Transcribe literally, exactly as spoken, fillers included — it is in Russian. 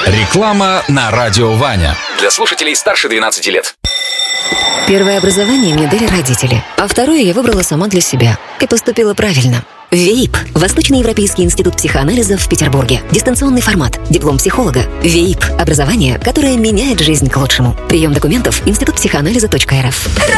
Реклама на радио Ваня. Для слушателей старше двенадцати лет. Первое образование мне дали родители, а второе я выбрала сама для себя. И поступила правильно. ВЕИП – Восточноевропейский институт психоанализа в Петербурге. Дистанционный формат. Диплом психолога. ВЕИП – образование, которое меняет жизнь к лучшему. Прием документов – институт психоанализа точка эр эф.